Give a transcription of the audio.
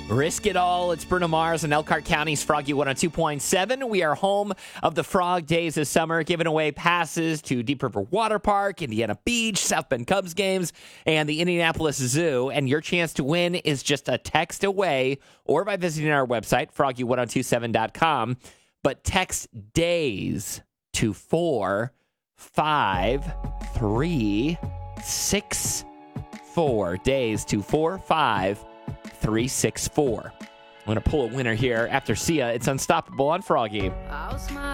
Risk it all. It's Bruno Mars and Elkhart County's Froggy 102.7. We are home of the Frog Days this summer, giving away passes to Deep River Water Park, Indiana Beach, South Bend Cubs games, and the Indianapolis Zoo. And your chance to win is just a text away or by visiting our website, froggy1027.com. But text DAYS to 45364. DAYS to 45364. I'm going to pull a winner here after Sia. It's Unstoppable on Froggy. I'll smile.